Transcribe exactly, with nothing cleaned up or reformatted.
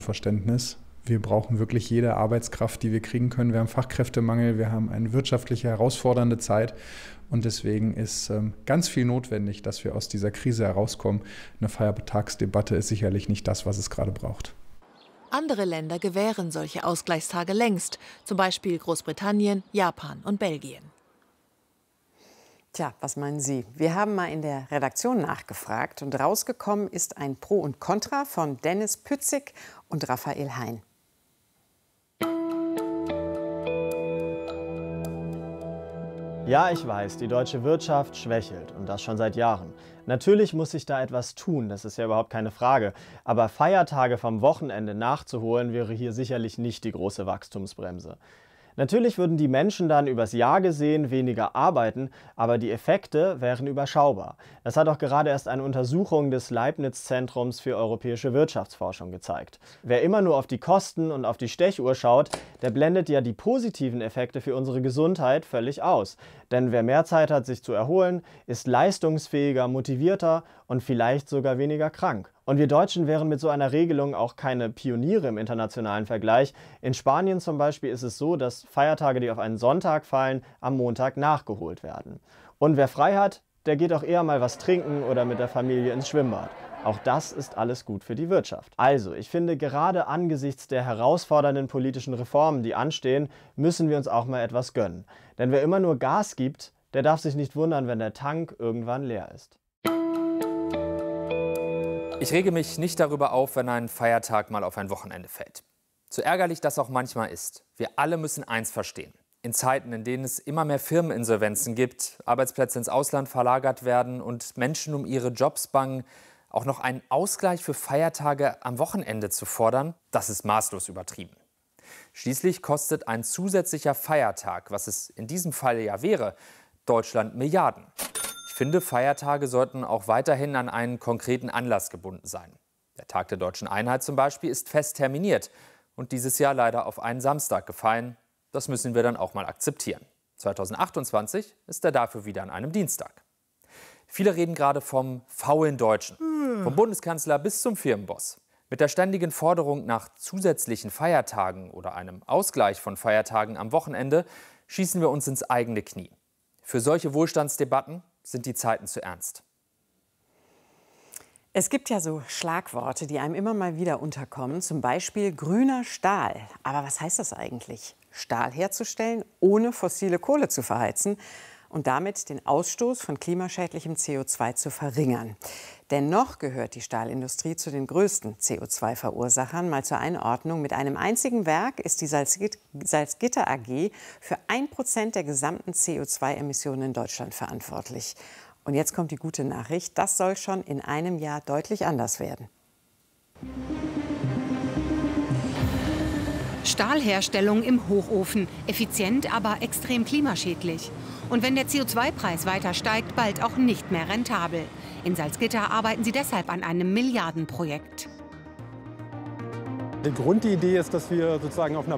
Verständnis. Wir brauchen wirklich jede Arbeitskraft, die wir kriegen können. Wir haben Fachkräftemangel, wir haben eine wirtschaftlich herausfordernde Zeit und deswegen ist ähm, ganz viel notwendig, dass wir aus dieser Krise herauskommen. Eine Feiertagsdebatte ist sicherlich nicht das, was es gerade braucht. Andere Länder gewähren solche Ausgleichstage längst, zum Beispiel Großbritannien, Japan und Belgien. Tja, was meinen Sie? Wir haben mal in der Redaktion nachgefragt und rausgekommen ist ein Pro und Contra von Dennis Pützig und Raphael Hein. Ja, ich weiß, die deutsche Wirtschaft schwächelt und das schon seit Jahren. Natürlich muss sich da etwas tun, das ist ja überhaupt keine Frage. Aber Feiertage vom Wochenende nachzuholen, wäre hier sicherlich nicht die große Wachstumsbremse. Natürlich würden die Menschen dann übers Jahr gesehen weniger arbeiten, aber die Effekte wären überschaubar. Das hat auch gerade erst eine Untersuchung des Leibniz-Zentrums für europäische Wirtschaftsforschung gezeigt. Wer immer nur auf die Kosten und auf die Stechuhr schaut, der blendet ja die positiven Effekte für unsere Gesundheit völlig aus. Denn wer mehr Zeit hat, sich zu erholen, ist leistungsfähiger, motivierter und vielleicht sogar weniger krank. Und wir Deutschen wären mit so einer Regelung auch keine Pioniere im internationalen Vergleich. In Spanien zum Beispiel ist es so, dass Feiertage, die auf einen Sonntag fallen, am Montag nachgeholt werden. Und wer frei hat, der geht auch eher mal was trinken oder mit der Familie ins Schwimmbad. Auch das ist alles gut für die Wirtschaft. Also, ich finde, gerade angesichts der herausfordernden politischen Reformen, die anstehen, müssen wir uns auch mal etwas gönnen. Denn wer immer nur Gas gibt, der darf sich nicht wundern, wenn der Tank irgendwann leer ist. Ich rege mich nicht darüber auf, wenn ein Feiertag mal auf ein Wochenende fällt. So ärgerlich das auch manchmal ist, wir alle müssen eins verstehen. In Zeiten, in denen es immer mehr Firmeninsolvenzen gibt, Arbeitsplätze ins Ausland verlagert werden und Menschen um ihre Jobs bangen, auch noch einen Ausgleich für Feiertage am Wochenende zu fordern, das ist maßlos übertrieben. Schließlich kostet ein zusätzlicher Feiertag, was es in diesem Fall ja wäre, Deutschland Milliarden. Ich finde, Feiertage sollten auch weiterhin an einen konkreten Anlass gebunden sein. Der Tag der Deutschen Einheit zum Beispiel ist fest terminiert und dieses Jahr leider auf einen Samstag gefallen. Das müssen wir dann auch mal akzeptieren. zweitausendachtundzwanzig ist er dafür wieder an einem Dienstag. Viele reden gerade vom faulen Deutschen, vom Bundeskanzler bis zum Firmenboss. Mit der ständigen Forderung nach zusätzlichen Feiertagen oder einem Ausgleich von Feiertagen am Wochenende schießen wir uns ins eigene Knie. Für solche Wohlstandsdebatten sind die Zeiten zu ernst. Es gibt ja so Schlagworte, die einem immer mal wieder unterkommen, zum Beispiel grüner Stahl. Aber was heißt das eigentlich? Stahl herzustellen, ohne fossile Kohle zu verheizen und damit den Ausstoß von klimaschädlichem C O zwei zu verringern. Dennoch gehört die Stahlindustrie zu den größten C O zwei Verursachern. Mal zur Einordnung: Mit einem einzigen Werk ist die Salzgitter A G für ein Prozent der gesamten C O zwei Emissionen in Deutschland verantwortlich. Und jetzt kommt die gute Nachricht: Das soll schon in einem Jahr deutlich anders werden. Stahlherstellung im Hochofen. Effizient, aber extrem klimaschädlich. Und wenn der C O zwei Preis weiter steigt, bald auch nicht mehr rentabel. In Salzgitter arbeiten sie deshalb an einem Milliardenprojekt. Die Grundidee ist, dass wir sozusagen auf einer